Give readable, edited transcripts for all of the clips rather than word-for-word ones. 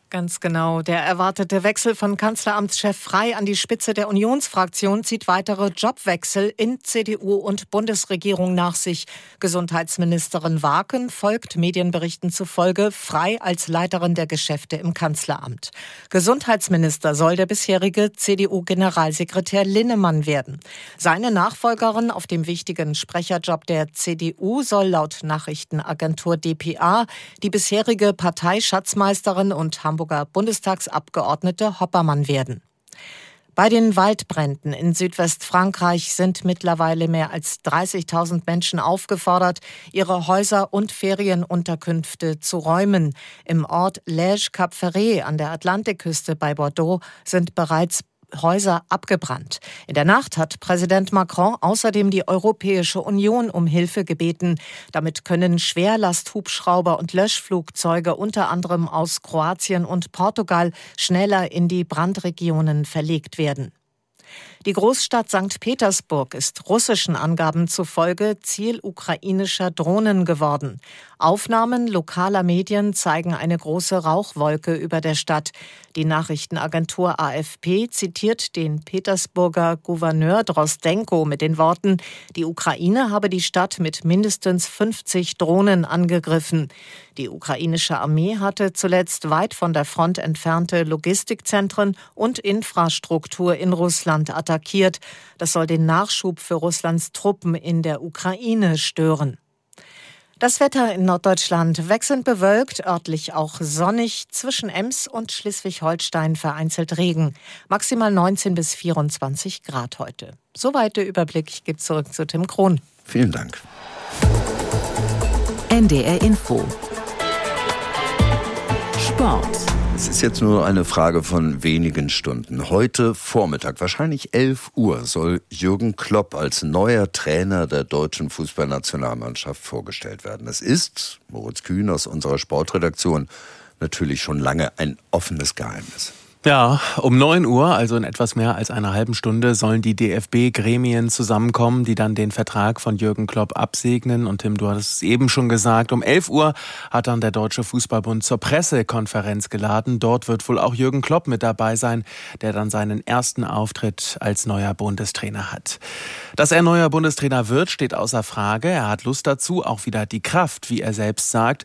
Ganz genau. Der erwartete Wechsel von Kanzleramtschef Frey an die Spitze der Unionsfraktion zieht weitere Jobwechsel in CDU und Bundesregierung nach sich. Gesundheitsministerin Waken folgt Medienberichten zufolge Frey als Leiterin der Geschäfte im Kanzleramt. Gesundheitsminister soll der bisherige CDU-Generalsekretär Linnemann werden. Seine Nachfolgerin auf dem wichtigen Sprecherjob der CDU soll laut Nachrichtenagentur dpa die bisherige Parteischatzmeisterin und Hamburger Bundestagsabgeordnete Hoppermann werden. Bei den Waldbränden in Südwestfrankreich sind mittlerweile mehr als 30.000 Menschen aufgefordert, ihre Häuser und Ferienunterkünfte zu räumen. Im Ort Lège-Cap-Ferret an der Atlantikküste bei Bordeaux sind bereits Häuser abgebrannt. In der Nacht hat Präsident Macron außerdem die Europäische Union um Hilfe gebeten. Damit können Schwerlasthubschrauber und Löschflugzeuge unter anderem aus Kroatien und Portugal schneller in die Brandregionen verlegt werden. Die Großstadt St. Petersburg ist russischen Angaben zufolge Ziel ukrainischer Drohnen geworden. Aufnahmen lokaler Medien zeigen eine große Rauchwolke über der Stadt. Die Nachrichtenagentur AFP zitiert den Petersburger Gouverneur Drozdenko mit den Worten: Die Ukraine habe die Stadt mit mindestens 50 Drohnen angegriffen. Die ukrainische Armee hatte zuletzt weit von der Front entfernte Logistikzentren und Infrastruktur in Russland attackiert. Das soll den Nachschub für Russlands Truppen in der Ukraine stören. Das Wetter in Norddeutschland wechselnd bewölkt, örtlich auch sonnig, zwischen Ems und Schleswig-Holstein vereinzelt Regen. Maximal 19 bis 24 Grad heute. Soweit der Überblick. Ich gebe zurück zu Tim Krohn. Vielen Dank. NDR Info. Sport. Es ist jetzt nur eine Frage von wenigen Stunden. Heute Vormittag, wahrscheinlich 11 Uhr, soll Jürgen Klopp als neuer Trainer der deutschen Fußballnationalmannschaft vorgestellt werden. Es ist, Moritz Kühn aus unserer Sportredaktion, natürlich schon lange ein offenes Geheimnis. Ja, um 9 Uhr, also in etwas mehr als einer halben Stunde, sollen die DFB-Gremien zusammenkommen, die dann den Vertrag von Jürgen Klopp absegnen. Und Tim, du hattest es eben schon gesagt, um 11 Uhr hat dann der Deutsche Fußballbund zur Pressekonferenz geladen. Dort wird wohl auch Jürgen Klopp mit dabei sein, der dann seinen ersten Auftritt als neuer Bundestrainer hat. Dass er neuer Bundestrainer wird, steht außer Frage. Er hat Lust dazu, auch wieder die Kraft, wie er selbst sagt.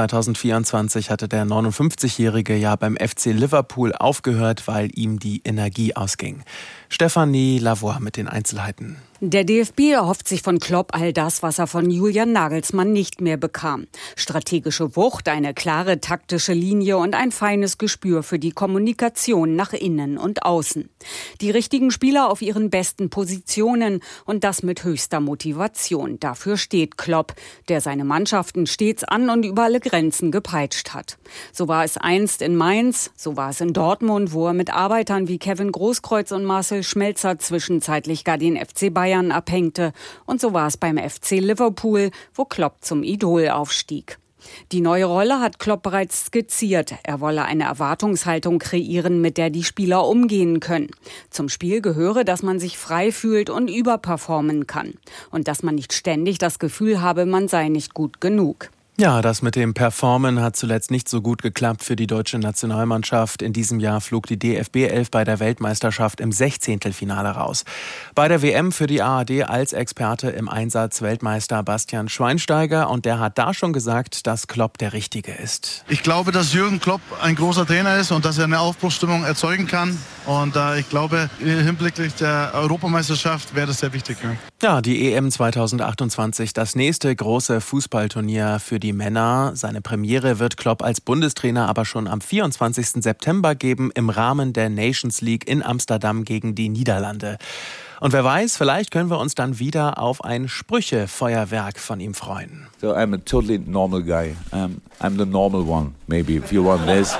2024 hatte der 59-Jährige ja beim FC Liverpool aufgehört, weil ihm die Energie ausging. Stefanie Lavoie mit den Einzelheiten. Der DFB erhofft sich von Klopp all das, was er von Julian Nagelsmann nicht mehr bekam. Strategische Wucht, eine klare taktische Linie und ein feines Gespür für die Kommunikation nach innen und außen. Die richtigen Spieler auf ihren besten Positionen und das mit höchster Motivation. Dafür steht Klopp, der seine Mannschaften stets an und über alle Grenzen gepeitscht hat. So war es einst in Mainz, so war es in Dortmund, wo er mit Arbeitern wie Kevin Großkreuz und Marcel Schmelzer zwischenzeitlich gar den FC Bayern abhängte. Und so war es beim FC Liverpool, wo Klopp zum Idol aufstieg. Die neue Rolle hat Klopp bereits skizziert. Er wolle eine Erwartungshaltung kreieren, mit der die Spieler umgehen können. Zum Spiel gehöre, dass man sich frei fühlt und überperformen kann. Und dass man nicht ständig das Gefühl habe, man sei nicht gut genug. Ja, das mit dem Performen hat zuletzt nicht so gut geklappt für die deutsche Nationalmannschaft. In diesem Jahr flog die DFB-11 bei der Weltmeisterschaft im 16. raus. Bei der WM für die ARD als Experte im Einsatz Weltmeister Bastian Schweinsteiger. Und der hat da schon gesagt, dass Klopp der Richtige ist. Ich glaube, dass Jürgen Klopp ein großer Trainer ist und dass er eine Aufbruchsstimmung erzeugen kann. Und ich glaube, hinblicklich der Europameisterschaft wäre das sehr wichtig. Ja, die EM 2028, das nächste große Fußballturnier für die Männer. Seine Premiere wird Klopp als Bundestrainer aber schon am 24. September geben im Rahmen der Nations League in Amsterdam gegen die Niederlande. Und wer weiß, vielleicht können wir uns dann wieder auf ein Sprüchefeuerwerk von ihm freuen. So I'm a totally normal guy. I'm the normal one, maybe, if you want this.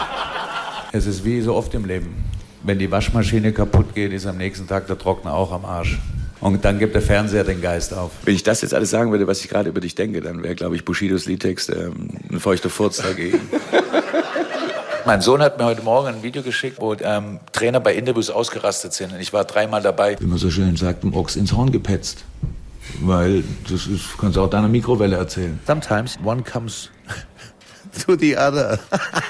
Es ist wie so oft im Leben. Wenn die Waschmaschine kaputt geht, ist am nächsten Tag der Trockner auch am Arsch. Und dann gibt der Fernseher den Geist auf. Wenn ich das jetzt alles sagen würde, was ich gerade über dich denke, dann wäre, glaube ich, Bushidos Liedtext ein feuchter Furz dagegen. Mein Sohn hat mir heute Morgen ein Video geschickt, wo Trainer bei Interviews ausgerastet sind. Und ich war 3-mal dabei. Wie man so schön sagt, im Ochs ins Horn gepetzt. Weil das kannst du auch deiner Mikrowelle erzählen. Sometimes one comes to the other.